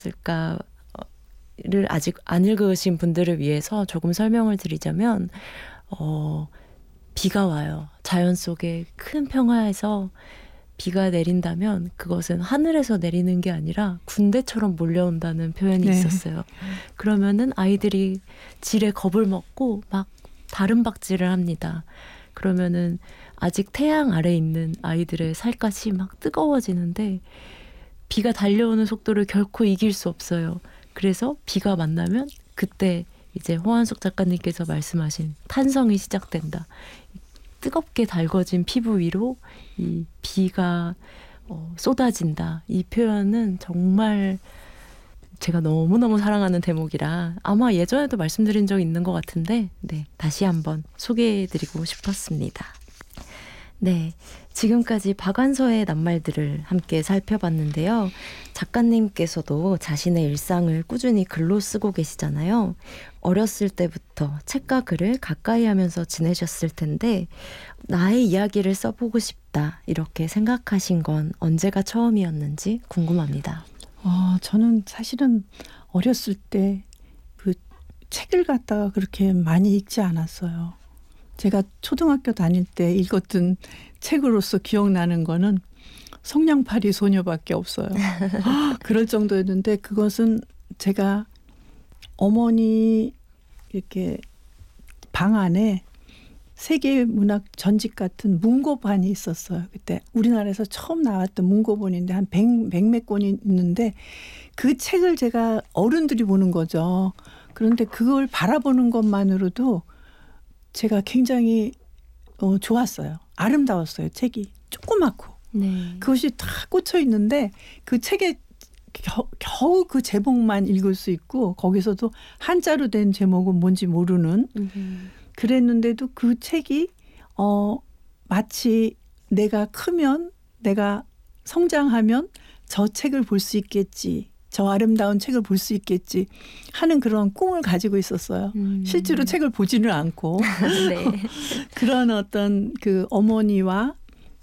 를 아직 안 읽으신 분들을 위해서 조금 설명을 드리자면 비가 와요. 자연 속에 큰 평화에서 비가 내린다면 그것은 하늘에서 내리는 게 아니라 군대처럼 몰려온다는 표현이 네. 있었어요. 그러면은 아이들이 질에 겁을 먹고 막 다른 박질을 합니다. 그러면은 아직 태양 아래에 있는 아이들의 살갗이 막 뜨거워지는데 비가 달려오는 속도를 결코 이길 수 없어요. 그래서 비가 만나면 그때 이제 호한숙 작가님께서 말씀하신 탄성이 시작된다. 뜨겁게 달궈진 피부 위로 이 비가 쏟아진다. 이 표현은 정말 제가 너무너무 사랑하는 대목이라 아마 예전에도 말씀드린 적 있는 것 같은데 네, 다시 한번 소개해드리고 싶었습니다. 네, 지금까지 박완서의 낱말들을 함께 살펴봤는데요. 작가님께서도 자신의 일상을 꾸준히 글로 쓰고 계시잖아요. 어렸을 때부터 책과 글을 가까이 하면서 지내셨을 텐데 나의 이야기를 써보고 싶다 이렇게 생각하신 건 언제가 처음이었는지 궁금합니다. 저는 사실은 어렸을 때 그 책을 갖다가 그렇게 많이 읽지 않았어요. 제가 초등학교 다닐 때 읽었던 책으로서 기억나는 거는 성냥팔이 소녀밖에 없어요. 그럴 정도였는데 그것은 제가 어머니 이렇게 방 안에 세계문학 전집 같은 문고반이 있었어요. 그때 우리나라에서 처음 나왔던 문고본인데 한 100몇 권이 있는데 그 책을 제가 어른들이 보는 거죠. 그런데 그걸 바라보는 것만으로도 제가 굉장히 좋았어요. 아름다웠어요. 책이 조그맣고. 네. 그것이 다 꽂혀 있는데 그 책에 겨우 그 제목만 읽을 수 있고 거기서도 한자로 된 제목은 뭔지 모르는 그랬는데도 그 책이 마치 내가 크면 내가 성장하면 저 책을 볼 수 있겠지. 저 아름다운 책을 볼 수 있겠지 하는 그런 꿈을 가지고 있었어요. 실제로 책을 보지는 않고 네. 그런 어떤 그 어머니와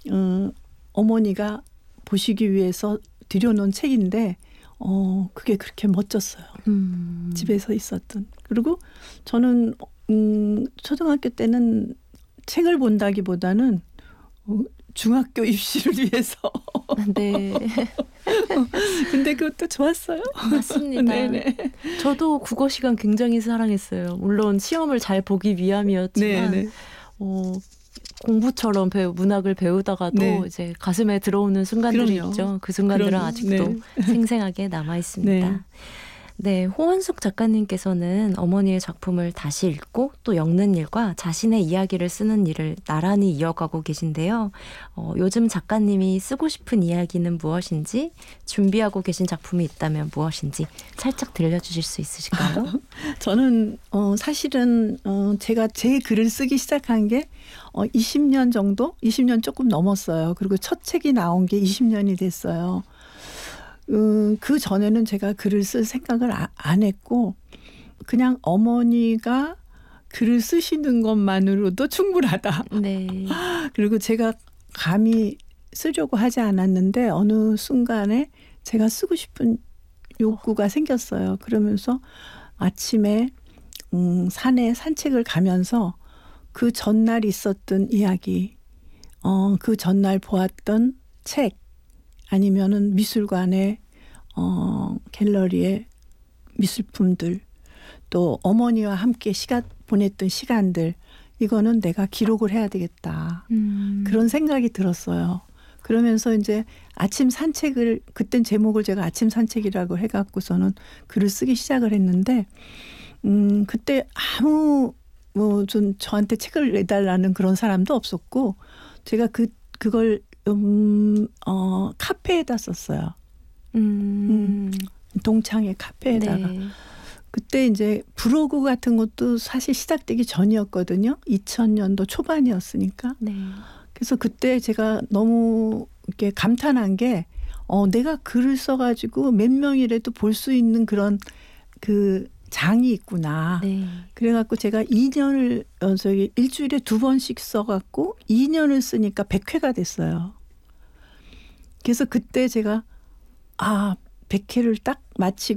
어머니가 보시기 위해서 들여놓은 책인데 그게 그렇게 멋졌어요. 집에서 있었던. 그리고 저는 초등학교 때는 책을 본다기보다는 중학교 입시를 위해서. 네. 근데 그것도 좋았어요. 맞습니다. 네네. 저도 국어 시간 굉장히 사랑했어요. 물론 시험을 잘 보기 위함이었지만 네네. 공부처럼 문학을 배우다가도 네. 이제 가슴에 들어오는 순간들이 그럼요. 있죠. 그 순간들은 그럼요. 아직도 네. 생생하게 남아 있습니다. 네. 네, 호원숙 작가님께서는 어머니의 작품을 다시 읽고 또 엮는 일과 자신의 이야기를 쓰는 일을 나란히 이어가고 계신데요. 요즘 작가님이 쓰고 싶은 이야기는 무엇인지, 준비하고 계신 작품이 있다면 무엇인지 살짝 들려주실 수 있으실까요? 저는 사실은 제가 제 글을 쓰기 시작한 게 20년 정도? 20년 조금 넘었어요. 그리고 첫 책이 나온 게 20년이 됐어요. 그 전에는 제가 글을 쓸 생각을 안 했고 그냥 어머니가 글을 쓰시는 것만으로도 충분하다. 네. 그리고 제가 감히 쓰려고 하지 않았는데 어느 순간에 제가 쓰고 싶은 욕구가 생겼어요. 그러면서 아침에 산에 산책을 가면서 그 전날 있었던 이야기, 그 전날 보았던 책, 아니면은 미술관의 갤러리의 미술품들, 또 어머니와 함께 보냈던 시간들, 이거는 내가 기록을 해야 되겠다. 그런 생각이 들었어요. 그러면서 이제 아침 산책을, 그땐 제목을 제가 아침 산책이라고 해갖고서는 글을 쓰기 시작을 했는데, 그때 아무 좀 저한테 책을 내달라는 그런 사람도 없었고, 제가 그걸 카페에다 썼어요. 동창회 카페에다가. 네. 그때 이제 브로그 같은 것도 사실 시작되기 전이었거든요. 2000년도 초반이었으니까. 네. 그래서 그때 제가 너무 이렇게 감탄한 게 내가 글을 써가지고 몇 명이라도 볼 수 있는 그런 그 장이 있구나. 네. 그래갖고 제가 2년을 일주일에 2번씩 써갖고 2년을 쓰니까 100회가 됐어요. 그래서 그때 제가 100회를 딱 마치